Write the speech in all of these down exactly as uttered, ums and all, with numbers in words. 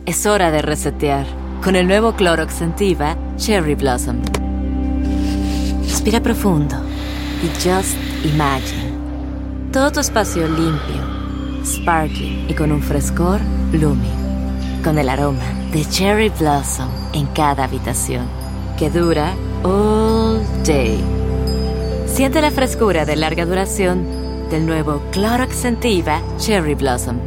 Es hora de resetear con el nuevo Clorox Scentiva Cherry Blossom. Respira profundo y just imagine. Todo tu espacio limpio, sparkling y con un frescor blooming. Con el aroma de Cherry Blossom en cada habitación, que dura all day. Siente la frescura de larga duración del nuevo Clorox Scentiva Cherry Blossom.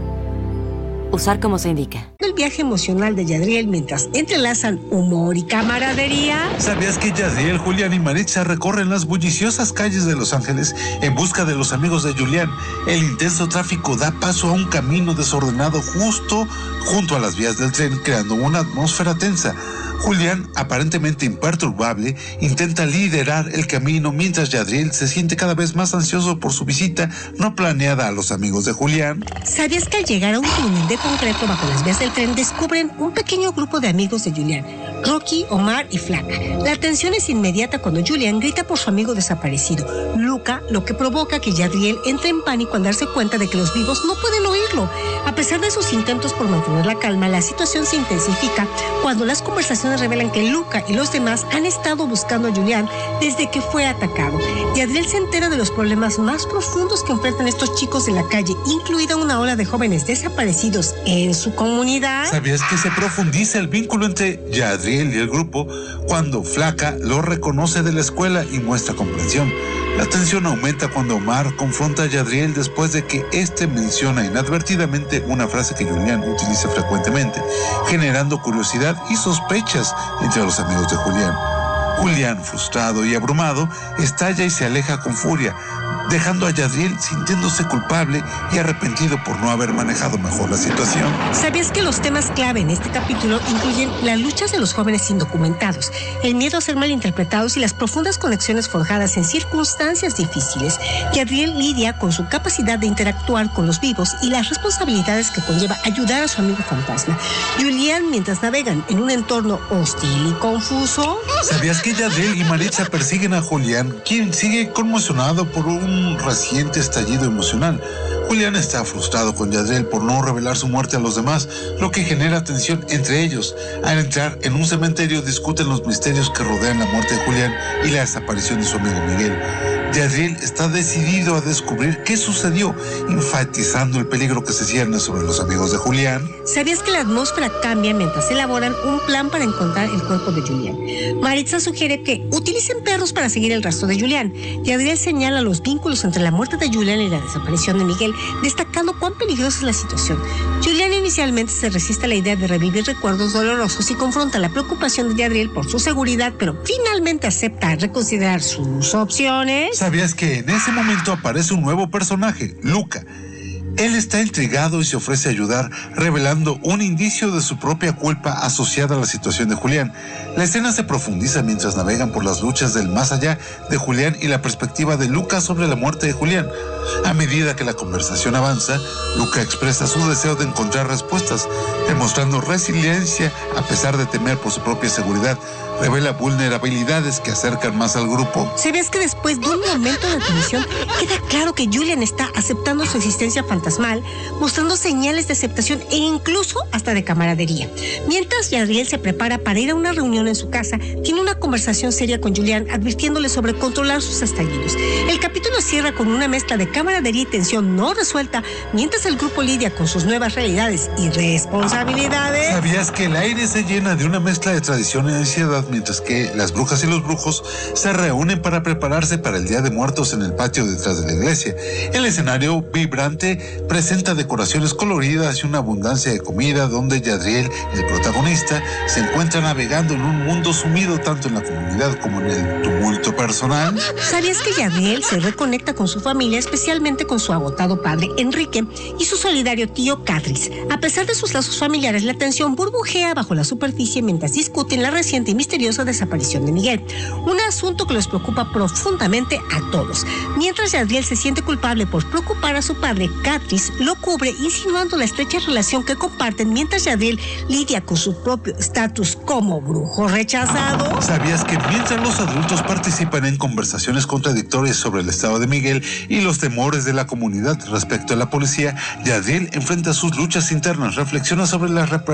Usar como se indica. El viaje emocional de Yadriel mientras entrelazan humor y camaradería. ¿Sabías que Yadriel, Julián y Maritza recorren las bulliciosas calles de Los Ángeles en busca de los amigos de Julián? El intenso tráfico da paso a un camino desordenado justo junto a las vías del tren, creando una atmósfera tensa. Julián, aparentemente imperturbable, intenta liderar el camino mientras Yadriel se siente cada vez más ansioso por su visita no planeada a los amigos de Julián. ¿Sabías que al llegar a un túnel de concreto bajo las vías del tren descubren un pequeño grupo de amigos de Julián? Rocky, Omar y Flaca. La tensión es inmediata cuando Julián grita por su amigo desaparecido, Luca, lo que provoca que Yadriel entre en pánico al darse cuenta de que los vivos no pueden oírlo. A pesar de sus intentos por mantener la calma, la situación se intensifica cuando las conversaciones revelan que Luca y los demás han estado buscando a Julián desde que fue atacado. Yadriel se entera de los problemas más profundos que enfrentan estos chicos de la calle, incluida una ola de jóvenes desaparecidos en su comunidad. ¿Sabías que se profundiza el vínculo entre Yadriel y el grupo cuando Flaca lo reconoce de la escuela y muestra comprensión? La tensión aumenta cuando Omar confronta a Yadriel después de que éste menciona inadvertidamente una frase que Julián utiliza frecuentemente, generando curiosidad y sospechas entre los amigos de Julián. Julián, frustrado y abrumado, estalla y se aleja con furia, dejando a Yadriel sintiéndose culpable y arrepentido por no haber manejado mejor la situación. ¿Sabías que los temas clave en este capítulo incluyen las luchas de los jóvenes indocumentados, el miedo a ser malinterpretados y las profundas conexiones forjadas en circunstancias difíciles? Yadriel lidia con su capacidad de interactuar con los vivos y las responsabilidades que conlleva ayudar a su amigo fantasma. Julián, mientras navegan en un entorno hostil y confuso. ¿Sabías que Yadriel y Maritza persiguen a Julián, quien sigue conmocionado por un un reciente estallido emocional? Julián está frustrado con Yadriel por no revelar su muerte a los demás, lo que genera tensión entre ellos. Al entrar en un cementerio discuten los misterios que rodean la muerte de Julián y la desaparición de su amigo Miguel. Yadriel está decidido a descubrir qué sucedió, enfatizando el peligro que se cierne sobre los amigos de Julián. ¿Sabías que la atmósfera cambia mientras elaboran un plan para encontrar el cuerpo de Julián? Maritza sugiere que utilicen perros para seguir el rastro de Julián. Yadriel señala los vínculos entre la muerte de Julián y la desaparición de Miguel, destacando cuán peligrosa es la situación. Julián inicialmente se resiste a la idea de revivir recuerdos dolorosos y confronta la preocupación de Yadriel por su seguridad, pero finalmente acepta reconsiderar sus opciones. ¿Sabías que en ese momento aparece un nuevo personaje, Luca? Él está intrigado y se ofrece a ayudar, revelando un indicio de su propia culpa asociada a la situación de Julián. La escena se profundiza mientras navegan por las luchas del más allá de Julián y la perspectiva de Luca sobre la muerte de Julián. A medida que la conversación avanza, Luca expresa su deseo de encontrar respuestas, demostrando resiliencia a pesar de temer por su propia seguridad. Revela vulnerabilidades que acercan más al grupo. ¿Sabías que después de un momento de tensión queda claro que Julián está aceptando su existencia fantasmal, mostrando señales de aceptación e incluso hasta de camaradería? Mientras Yadriel se prepara para ir a una reunión en su casa, tiene una conversación seria con Julián, advirtiéndole sobre controlar sus estallidos. El capítulo cierra con una mezcla de camaradería y tensión no resuelta, mientras el grupo lidia con sus nuevas realidades y responsabilidades. ¿Sabías que el aire se llena de una mezcla de tradición y ansiedad, mientras que las brujas y los brujos se reúnen para prepararse para el Día de Muertos en el patio detrás de la iglesia? El escenario vibrante presenta decoraciones coloridas y una abundancia de comida, donde Yadriel, el protagonista, se encuentra navegando en un mundo sumido tanto en la comunidad como en el tumulto personal. ¿Sabías que Yadriel se reconecta con su familia, especialmente con su agotado padre Enrique y su solidario tío Catris? A pesar de sus lazos familiares, la tensión burbujea bajo la superficie mientras discuten la reciente y misteriosa desaparición de Miguel, un asunto que los preocupa profundamente a todos. Mientras Yadriel se siente culpable por preocupar a su padre, Catris lo cubre, insinuando la estrecha relación que comparten mientras Yadriel lidia con su propio estatus como brujo rechazado. ¿Sabías que mientras los adultos participan en conversaciones contradictorias sobre el estado de Miguel y los temores de la comunidad respecto a la policía, Yadriel enfrenta sus luchas internas, reflexiona sobre las representaciones